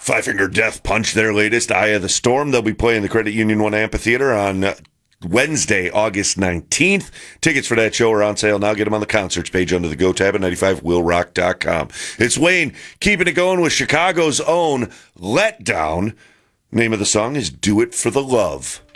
Five Finger Death Punch, their latest, Eye of the Storm. They'll be playing the Credit Union One Amphitheater on Wednesday, August 19th. Tickets for that show are on sale now. Get them on the concerts page under the Go tab at 95willrock.com. It's Wayne keeping it going with Chicago's own Letdown. Name of the song is Do It for the Love.